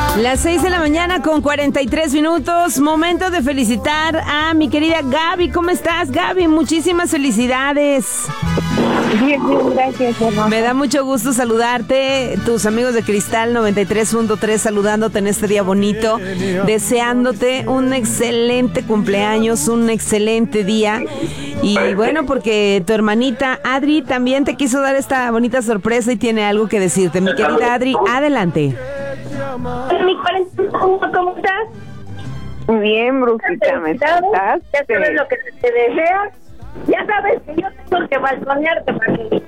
Las 6 de la mañana con 43 minutos. Momento de felicitar a mi querida Gaby. ¿Cómo estás, Gaby? Muchísimas felicidades. Bien, gracias, hermano. Me da mucho gusto saludarte. Tus amigos de Cristal 93.3 saludándote en este día bonito, deseándote un excelente cumpleaños, un excelente día. Y bueno, porque tu hermanita Adri también te quiso dar esta bonita sorpresa y tiene algo que decirte. Mi querida Adri, adelante. Mi corazón, ¿cómo estás? Bien, brujita, ¿me estás? Ya sabes lo que te desea. Ya sabes que yo tengo que balconearte para que...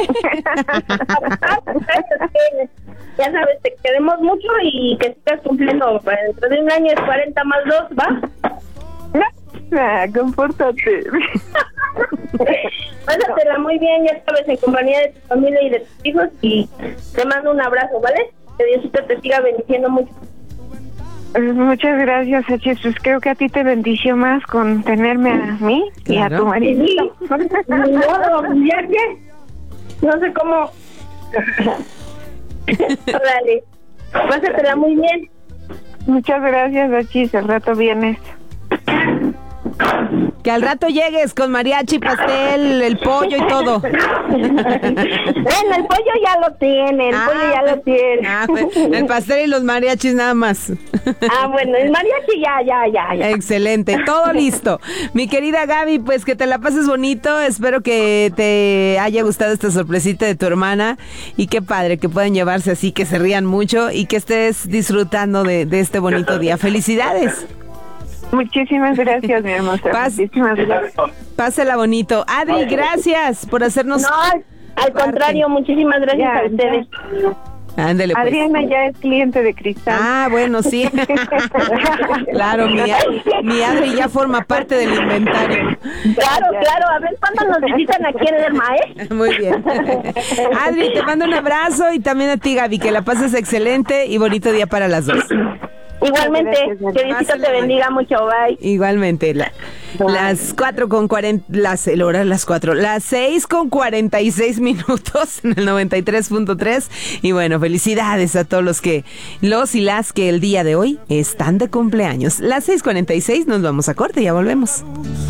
Ya sabes, te queremos mucho y que sigas cumpliendo. Dentro de un año es 40 más 2, ¿va? Compórtate. Pásatela muy bien, ya sabes, en compañía de tu familia y de tus hijos. Y te mando un abrazo, ¿vale? Que Diosito te siga bendiciendo mucho. Muchas gracias, Jesús. Creo que a ti te bendició más con tenerme a mí y a tu marido. No, ¿ya qué? No sé cómo. Órale, pásatela muy bien. Muchas gracias, Jesús. Al rato vienes. Que al rato llegues con mariachi, pastel, el pollo y todo. Bueno, el pollo ya lo tiene, El pastel y los mariachis nada más. Bueno, el mariachi ya. Excelente, todo listo. Mi querida Gaby, pues que te la pases bonito. Espero que te haya gustado esta sorpresita de tu hermana. Y qué padre que puedan llevarse así, que se rían mucho y que estés disfrutando de este bonito día. ¡Felicidades! Muchísimas gracias, mi hermosa. Muchísimas gracias. Pásela bonito. Adri, gracias por hacernos... No, al contrario, muchísimas gracias a ustedes. Ándale, pues. Adriana ya es cliente de Cristal. Bueno, sí. Claro, mi Adri ya forma parte del inventario. Claro. A ver cuándo nos visitan aquí en Lerma, ¿eh? Muy bien. Adri, te mando un abrazo y también a ti, Gaby, que la pases excelente y bonito día para las dos. Igualmente, gracias, que Diosito te bendiga mucho, bye. Igualmente, las 4:40, las 6:46 minutos en el 93.3. Y bueno, felicidades a todos los y las que el día de hoy están de cumpleaños. Las 6:46, nos vamos a corte, ya volvemos.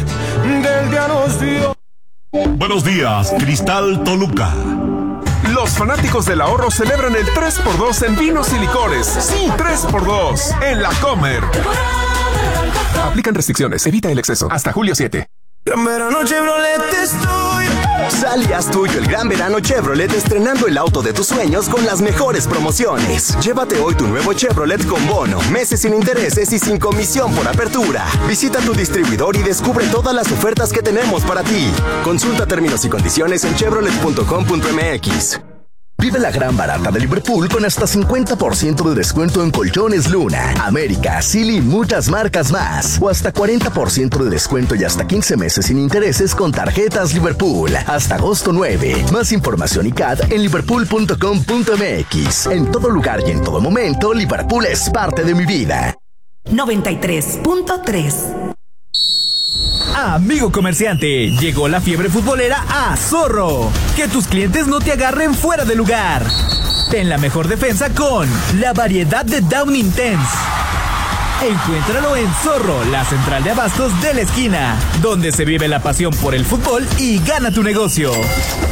Buenos días, Cristal Toluca. Los fanáticos del ahorro celebran el 3x2 en vinos y licores. Sí, 3x2 en La Comer. Aplican restricciones, evita el exceso. Hasta julio 7. Gran verano Chevrolet estoy. Sal y haz tuyo el Gran Verano Chevrolet estrenando el auto de tus sueños con las mejores promociones. Llévate hoy tu nuevo Chevrolet con bono, meses sin intereses y sin comisión por apertura. Visita tu distribuidor y descubre todas las ofertas que tenemos para ti. Consulta términos y condiciones en chevrolet.com.mx. Vive la gran barata de Liverpool con hasta 50% de descuento en colchones Luna, América, Silly y muchas marcas más. O hasta 40% de descuento y hasta 15 meses sin intereses con tarjetas Liverpool. Hasta agosto 9. Más información y CAT en liverpool.com.mx. En todo lugar y en todo momento, Liverpool es parte de mi vida. 93.3. Amigo comerciante, llegó la fiebre futbolera a Zorro. Que tus clientes no te agarren fuera de lugar. Ten la mejor defensa con la variedad de Down Intense. Encuéntralo en Zorro, la central de abastos de la esquina, donde se vive la pasión por el fútbol y gana tu negocio.